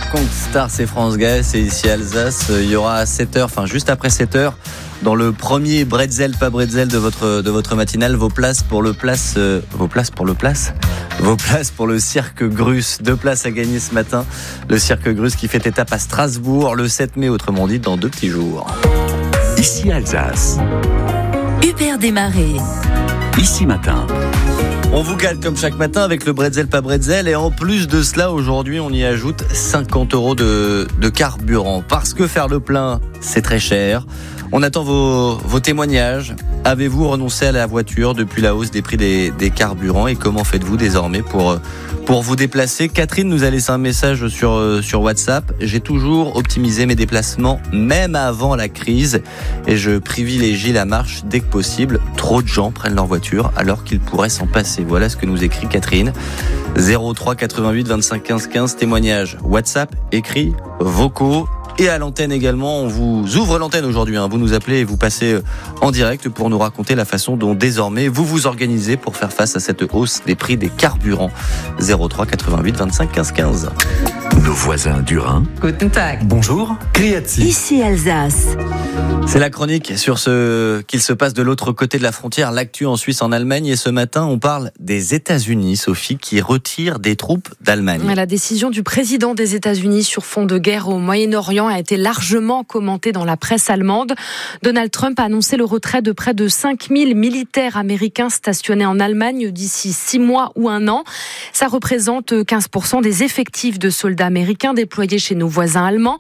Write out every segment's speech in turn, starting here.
Frank Star, c'est France Gall, c'est ici Alsace. Il y aura à 7h, enfin juste après 7h, dans le premier Bretzel, pas Bretzel de votre matinale, vos places pour le Cirque Grus. 2 places à gagner ce matin. Le Cirque Grus qui fait étape à Strasbourg le 7 mai, autrement dit dans 2 petits jours. Ici Alsace. Hubert Desmarais. Ici Matin. On vous cale comme chaque matin avec le Bretzel, pas Bretzel. Et en plus de cela, aujourd'hui, on y ajoute 50 € de carburant. Parce que faire le plein, c'est très cher. On attend vos témoignages. Avez-vous renoncé à la voiture depuis la hausse des prix des carburants? Et comment faites-vous désormais pour vous déplacer? Catherine nous a laissé un message sur WhatsApp. J'ai toujours optimisé mes déplacements, même avant la crise. Et je privilégie la marche dès que possible. Trop de gens prennent leur voiture alors qu'ils pourraient s'en passer. Voilà ce que nous écrit Catherine. 03 88 25 15 15. Témoignages WhatsApp, écrits, vocaux. Et à l'antenne également, on vous ouvre l'antenne aujourd'hui. Vous nous appelez et vous passez en direct pour nous raconter la façon dont désormais vous vous organisez pour faire face à cette hausse des prix des carburants. 03 88 25 15 15. Nos voisins du Rhin. Guten Tag. Bonjour. Criati. Ici Alsace. C'est la chronique sur ce qu'il se passe de l'autre côté de la frontière, l'actu en Suisse, en Allemagne. Et ce matin, on parle des États-Unis, Sophie, qui retirent des troupes d'Allemagne. La décision du président des États-Unis sur fond de guerre au Moyen-Orient a été largement commentée dans la presse allemande. Donald Trump a annoncé le retrait de près de 5000 militaires américains stationnés en Allemagne d'ici 6 mois ou 1 an. Ça représente 15% des effectifs de soldats américains déployés chez nos voisins allemands.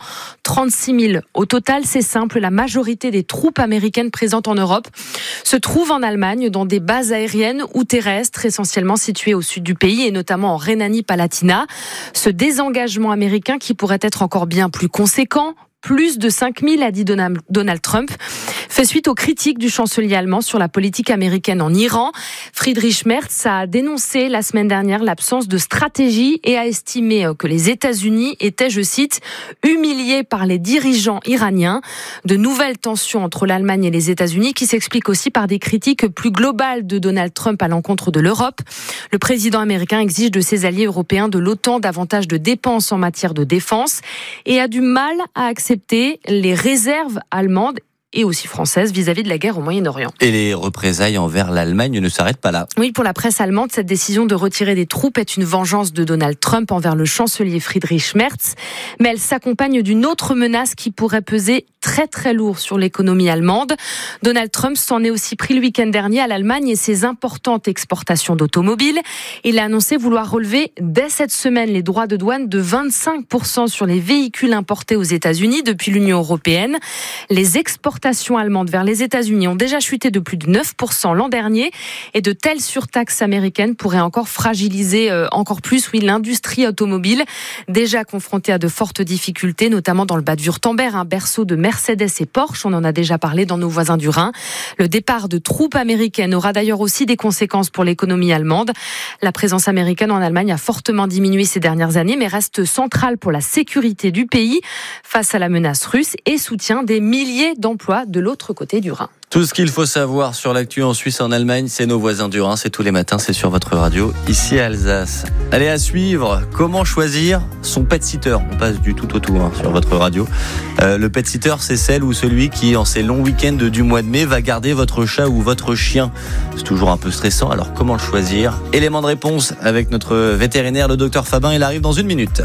36 000 au total, c'est simple. La majorité des troupes américaines présentes en Europe se trouvent en Allemagne dans des bases aériennes ou terrestres essentiellement situées au sud du pays et notamment en Rhénanie-Palatinat. Ce désengagement américain qui pourrait être encore bien plus conséquent, plus de 5000, a dit Donald Trump, fait suite aux critiques du chancelier allemand sur la politique américaine en Iran. Friedrich Merz a dénoncé la semaine dernière l'absence de stratégie et a estimé que les États-Unis étaient, je cite, humiliés par les dirigeants iraniens. De nouvelles tensions entre l'Allemagne et les États-Unis qui s'expliquent aussi par des critiques plus globales de Donald Trump à l'encontre de l'Europe. Le président américain exige de ses alliés européens de l'OTAN davantage de dépenses en matière de défense et a du mal à accepter les réserves allemandes et aussi françaises vis-à-vis de la guerre au Moyen-Orient. Et les représailles envers l'Allemagne ne s'arrêtent pas là. Oui, pour la presse allemande, cette décision de retirer des troupes est une vengeance de Donald Trump envers le chancelier Friedrich Merz. Mais elle s'accompagne d'une autre menace qui pourrait peser très très lourd sur l'économie allemande. Donald Trump s'en est aussi pris le week-end dernier à l'Allemagne et ses importantes exportations d'automobiles. Il a annoncé vouloir relever dès cette semaine les droits de douane de 25% sur les véhicules importés aux États-Unis depuis l'Union européenne. Les exportations allemandes vers les États-Unis ont déjà chuté de plus de 9% l'an dernier et de telles surtaxes américaines pourraient encore fragiliser encore plus l'industrie automobile, déjà confrontée à de fortes difficultés, notamment dans le Bade-Wurtemberg, un berceau de Mercedes et Porsche, on en a déjà parlé dans nos voisins du Rhin. Le départ de troupes américaines aura d'ailleurs aussi des conséquences pour l'économie allemande. La présence américaine en Allemagne a fortement diminué ces dernières années, mais reste centrale pour la sécurité du pays face à la menace russe et soutient des milliers d'emplois de l'autre côté du Rhin. Tout ce qu'il faut savoir sur l'actu en Suisse et en Allemagne, c'est nos voisins du Rhin, c'est tous les matins, c'est sur votre radio, ici à Alsace. Allez, à suivre, comment choisir son pet-sitter. On passe du tout au tout sur votre radio. Le pet-sitter, c'est celle ou celui qui, en ces longs week-ends du mois de mai, va garder votre chat ou votre chien. C'est toujours un peu stressant, alors comment le choisir? Élément de réponse avec notre vétérinaire, le docteur Fabin, il arrive dans 1 minute.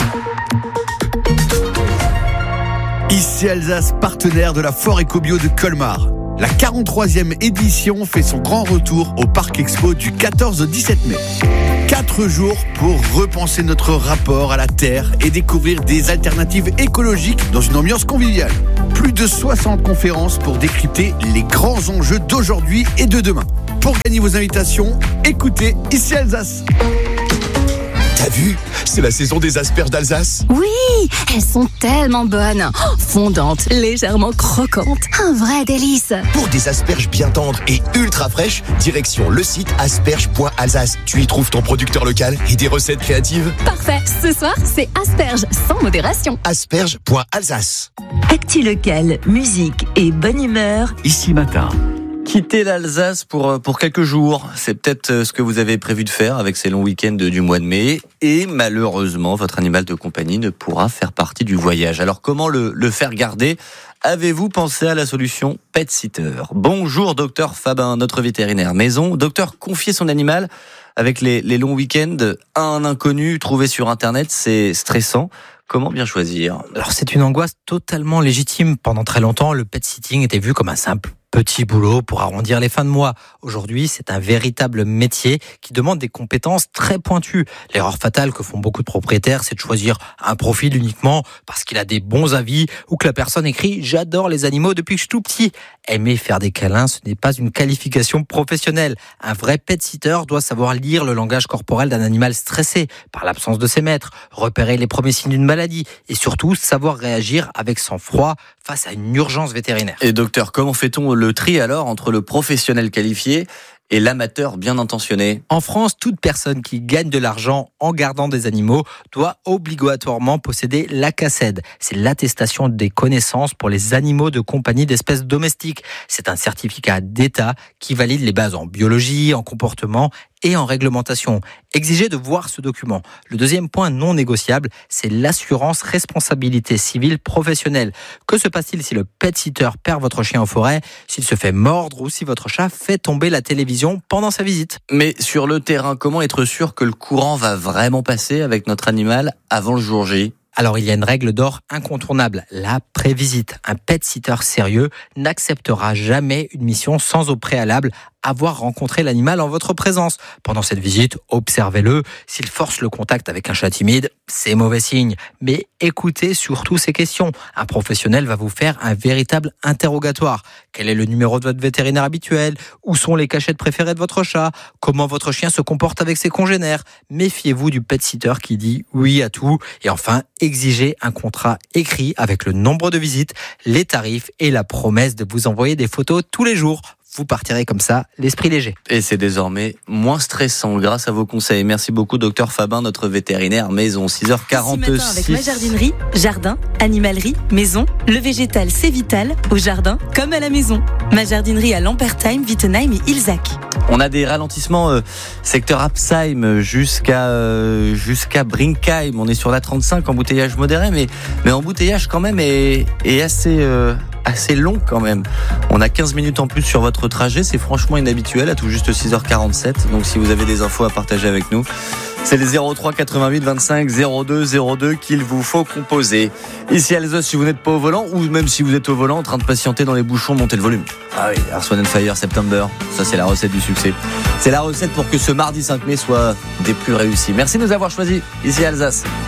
Ici Alsace, partenaire de la Foire Éco-Bio de Colmar. La 43e édition fait son grand retour au Parc Expo du 14 au 17 mai. 4 jours pour repenser notre rapport à la terre et découvrir des alternatives écologiques dans une ambiance conviviale. Plus de 60 conférences pour décrypter les grands enjeux d'aujourd'hui et de demain. Pour gagner vos invitations, écoutez Ici Alsace. T'as vu? C'est la saison des asperges d'Alsace. Oui, elles sont tellement bonnes. Fondantes, légèrement croquantes. Un vrai délice. Pour des asperges bien tendres et ultra fraîches, direction le site asperges.alsace. Tu y trouves ton producteur local et des recettes créatives. Parfait. Ce soir, c'est asperges sans modération. Asperges.alsace. Actu locale, musique et bonne humeur. Ici Matin. Quitter l'Alsace pour quelques jours, c'est peut-être ce que vous avez prévu de faire avec ces longs week-ends du mois de mai. Et malheureusement, votre animal de compagnie ne pourra faire partie du voyage. Alors comment le faire garder ? Avez-vous pensé à la solution Pet Sitter ? Bonjour docteur Fabin, notre vétérinaire maison. Docteur, confier son animal avec les longs week-ends à un inconnu trouvé sur Internet, c'est stressant. Comment bien choisir ? Alors c'est une angoisse totalement légitime. Pendant très longtemps, le pet sitting était vu comme un simple petit boulot pour arrondir les fins de mois. Aujourd'hui, c'est un véritable métier qui demande des compétences très pointues. L'erreur fatale que font beaucoup de propriétaires, c'est de choisir un profil uniquement parce qu'il a des bons avis ou que la personne écrit « J'adore les animaux depuis que je suis tout petit ». Aimer faire des câlins, ce n'est pas une qualification professionnelle. Un vrai pet sitter doit savoir lire le langage corporel d'un animal stressé par l'absence de ses maîtres, repérer les premiers signes d'une maladie et surtout savoir réagir avec sang-froid face à une urgence vétérinaire. Et docteur, comment fait-on le tri alors entre le professionnel qualifié et l'amateur bien intentionné ? En France, toute personne qui gagne de l'argent en gardant des animaux doit obligatoirement posséder l'ACACED. C'est l'attestation des connaissances pour les animaux de compagnie d'espèces domestiques. C'est un certificat d'État qui valide les bases en biologie, en comportement et en réglementation. Exigez de voir ce document. Le deuxième point non négociable, c'est l'assurance responsabilité civile professionnelle. Que se passe-t-il si le pet sitter perd votre chien en forêt, s'il se fait mordre ou si votre chat fait tomber la télévision pendant sa visite ? Mais sur le terrain, comment être sûr que le courant va vraiment passer avec notre animal avant le jour J ? Alors il y a une règle d'or incontournable, la prévisite. Un pet sitter sérieux n'acceptera jamais une mission sans au préalable avoir rencontré l'animal en votre présence. Pendant cette visite, observez-le. S'il force le contact avec un chat timide, c'est mauvais signe. Mais écoutez surtout ces questions. Un professionnel va vous faire un véritable interrogatoire. Quel est le numéro de votre vétérinaire habituel ? Où sont les cachettes préférées de votre chat ? Comment votre chien se comporte avec ses congénères ? Méfiez-vous du pet sitter qui dit oui à tout. Et enfin, exigez un contrat écrit avec le nombre de visites, les tarifs et la promesse de vous envoyer des photos tous les jours. Vous partirez comme ça, l'esprit léger. Et c'est désormais moins stressant grâce à vos conseils. Merci beaucoup, docteur Fabin, notre vétérinaire maison. 6h46. Avec ma jardinerie, jardin, animalerie, maison. Le végétal, c'est vital, au jardin comme à la maison. Ma jardinerie à Lampertheim, Wittenheim et Ilzac. On a des ralentissements secteur Absheim jusqu'à Brinkheim. On est sur la 35, embouteillage modéré, mais embouteillage quand même est assez long quand même. On a 15 minutes en plus sur votre trajet, c'est franchement inhabituel à tout juste 6h47. Donc si vous avez des infos à partager avec nous, c'est les 03 88 25 02 02 qu'il vous faut composer. Ici Alsace, si vous n'êtes pas au volant, ou même si vous êtes au volant en train de patienter dans les bouchons, montez le volume. Ah oui, Earth, Wind & Fire, September, ça c'est la recette du succès. C'est la recette pour que ce mardi 5 mai soit des plus réussis. Merci de nous avoir choisis, ici Alsace.